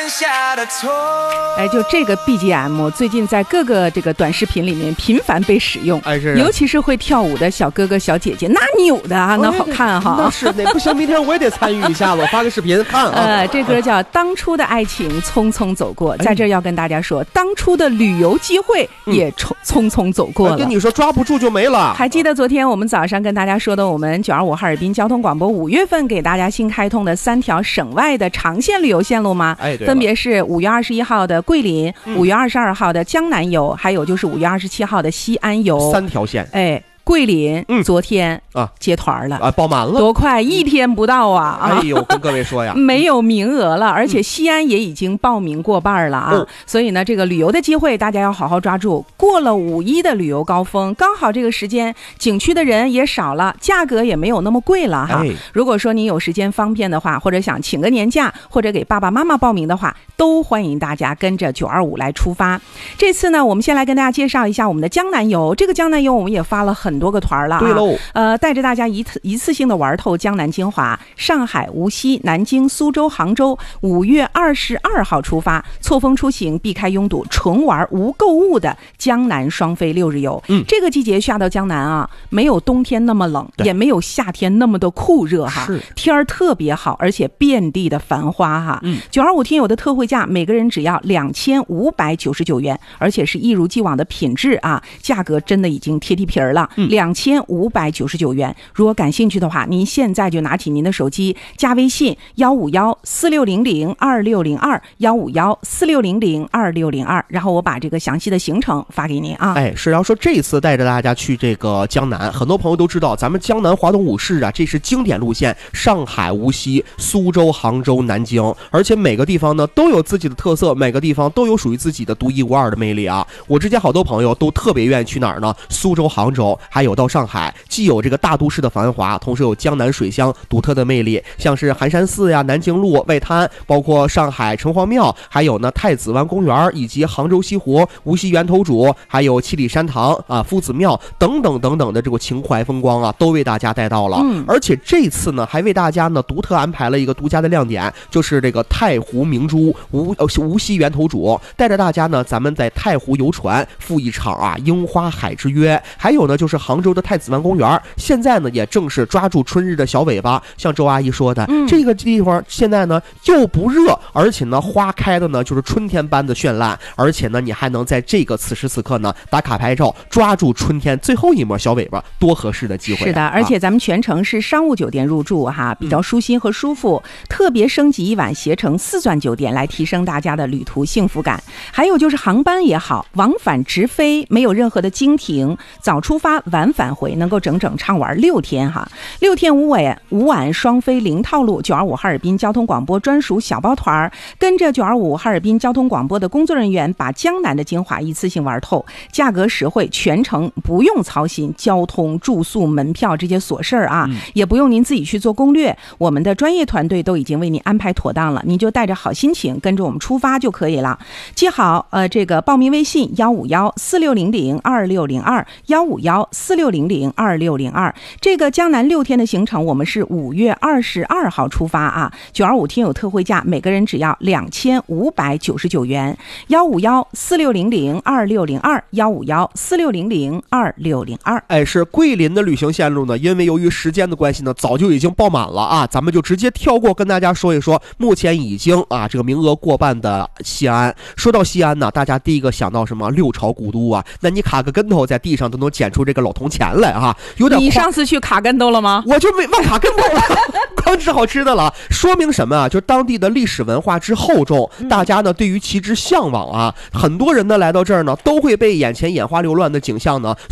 下的痛。 哎，就这个 BGM 最近在各个这个短视频里面频繁被使用， 哎是， 尤其是会跳舞的小哥哥小姐姐，那扭的啊，那好看哈。 那是，那不行，明天我也得参与一下了，我发个视频看啊。 这歌叫《当初的爱情匆匆走过》，在这儿要跟大家说，当初的旅游机会也匆匆走过了。 跟你说，抓不住就没了。 还记得昨天我们早上跟大家说的，我们925哈尔滨交通广播5月份给大家新开通的3条省外的长线旅游线路吗？ 哎，对， 分别是5月21号的桂林，5月22号的江南游，还有就是5月27号的西安游 ，3条线。 哎。桂林昨天接团了爆满了， 多快，1天不到啊！ 哎呦，跟各位说呀， 没有名额了，而且西安也已经报名过半了啊！所以呢，这个旅游的机会大家要好好抓住。过了5·1的旅游高峰，刚好这个时间景区的人也少了，价格也没有那么贵了哈。如果说你有时间方便的话，或者想请个年假，或者给爸爸妈妈报名的话，都欢迎大家跟着925来出发。这次呢，我们先来跟大家介绍一下我们的江南游。这个江南游我们也发了很多个团了啊， 对喽， 带着大家一次性的玩透江南精华，上海、无锡、南京、苏州、杭州，5月22号出发，错峰出行，避开拥堵，纯玩无购物的江南双飞6日游。这个季节下到江南啊，没有冬天那么冷，也没有夏天那么的酷热哈，天儿特别好，而且遍地的繁花哈。925听友的特惠价，每个人只要2599元，而且是一如既往的品质啊，价格真的已经贴地皮儿了，2599元。如果感兴趣的话，您现在就拿起您的手机，加微信15146002602，15146002602，然后我把这个详细的行程发给您啊。 哎，是要说这次带着大家去这个江南，很多朋友都知道，咱们江南华东5市啊，这是经典路线，上海、无锡、苏州、杭州、南京，而且每个地方呢都有自己的特色，每个地方都有属于自己的独一无二的魅力啊。我之前好多朋友都特别愿意去哪儿呢？苏州、杭州，还有到上海，既有这个大都市的繁华，同时有江南水乡独特的魅力，像是寒山寺呀、南京路、外滩，包括上海城隍庙，还有呢太子湾公园，以及杭州西湖、无锡源头渚，还有七里山堂啊、夫子庙等等等等的这个情怀风光啊，都为大家带到了。而且这次呢，还为大家呢独特安排了一个独家的亮点，就是这个太湖明珠无锡源头渚，带着大家呢，咱们在太湖游船，赴一场啊樱花海之约。还有呢，就是杭州的太子湾公园，现在呢也正是抓住春日的小尾巴，像周阿姨说的，这个地方现在呢又不热，而且呢花开的呢就是春天般的绚烂，而且呢你还能在这个此时此刻呢打卡拍照，抓住春天最后一抹小尾巴，多合适的机会。 是的，而且咱们全程是商务酒店入住哈，比较舒心和舒服，特别升级一晚携程4钻酒店来提升大家的旅途幸福感。还有就是航班也好，往返直飞，没有任何的经停，早出发晚返回，能够整整畅玩6天哈，6天5晚双飞0套路，925哈尔滨交通广播专属小包团，跟着925哈尔滨交通广播的工作人员，把江南的精华一次性玩透，价格实惠，全程不用操心交通、住宿、门票这些琐事啊，也不用您自己去做攻略，我们的专业团队都已经为您安排妥当了，您就带着好心情跟着我们出发就可以了。记好这个报名微信15146002602，15146002602。这个江南6天的行程，我们是5月22号出发啊，925听友特惠价，每个人只要2599元，15146002602，15146002602。 哎，是桂林的旅行线路呢，因为由于时间的关系呢，早就已经爆满了啊，咱们就直接跳过，跟大家说一说，目前已经这个名额过半的西安。说到西安呢，大家第一个想到什么？6朝古都啊，那你卡个跟头在地上都能捡出这个老铜钱来啊，有点。 你上次去卡跟头了吗？ 我就没忘卡跟头了，光吃好吃的了。说明什么啊？就当地的历史文化之厚重，大家呢对于其之向往啊，很多人呢来到这儿呢，都会被眼前眼花缭乱的景象呢